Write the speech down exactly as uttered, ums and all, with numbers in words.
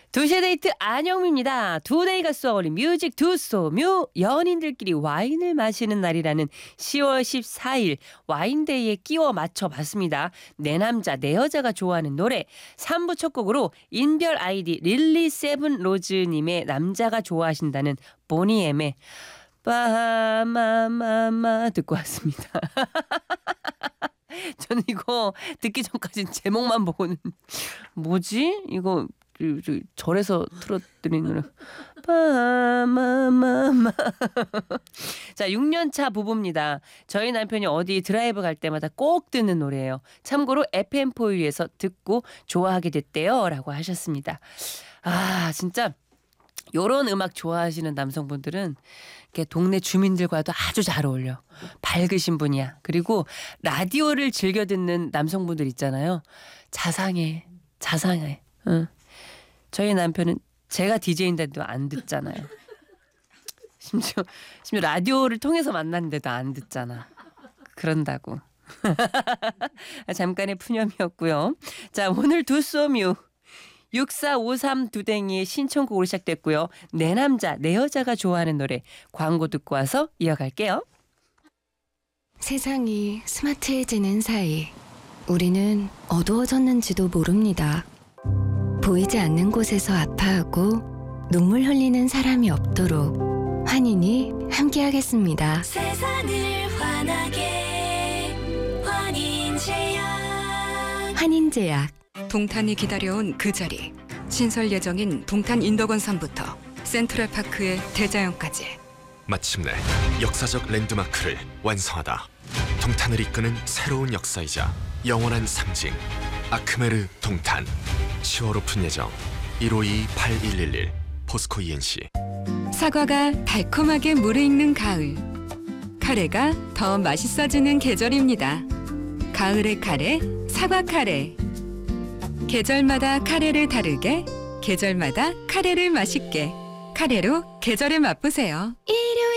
두시의 데이트 안영미입니다. 두 데이가 쏘아올린 뮤직 두쏘뮤 연인들끼리 와인을 마시는 날이라는 시월 십사일 와인데이에 끼워 맞춰봤습니다. 내 남자 내 여자가 좋아하는 노래 삼 부 첫 곡으로 인별 아이디 릴리 세븐 로즈님의 남자가 좋아하신다는 보니엠의 빠마마마 듣고 왔습니다. 저는 이거 듣기 전까지는 제목만 보고는 뭐지? 이거 절에서 틀어드리는 노래 빠마마마. 자, 육 년 차 부부입니다. 저희 남편이 어디 드라이브 갈 때마다 꼭 듣는 노래예요. 참고로 에프엠포유에서 듣고 좋아하게 됐대요 라고 하셨습니다. 아, 진짜 요런 음악 좋아하시는 남성분들은 이렇게 동네 주민들과도 아주 잘 어울려. 밝으신 분이야. 그리고 라디오를 즐겨 듣는 남성분들 있잖아요. 자상해. 자상해. 응. 저희 남편은 제가 디제이인데도 안 듣잖아요. 심지어, 심지어 라디오를 통해서 만났는데도 안 듣잖아. 그런다고. 잠깐의 푸념이었고요. 자, 오늘 두쏘뮤 육사오삼 두댕이의 신청곡으로 시작됐고요. 내 남자 내 여자가 좋아하는 노래 광고 듣고 와서 이어갈게요. 세상이 스마트해지는 사이 우리는 어두워졌는지도 모릅니다. 보이지 않는 곳에서 아파하고 눈물 흘리는 사람이 없도록 환인이 함께하겠습니다. 세상을 환하게 환인제약. 환인제약. 동탄이 기다려온 그 자리. 신설 예정인 동탄 인덕원산부터 센트럴파크의 대자연까지. 마침내 역사적 랜드마크를 완성하다. 동탄을 이끄는 새로운 역사이자 영원한 상징. 아크메르 동탄. 시월 오픈 예정. 일오이 팔일일일 포스코 이엔씨. 사과가 달콤하게 무르익는 가을. 카레가 더 맛있어지는 계절입니다. 가을의 카레, 사과 카레. 계절마다 카레를 다르게, 계절마다 카레를 맛있게. 카레로 계절을 맛보세요. 일요일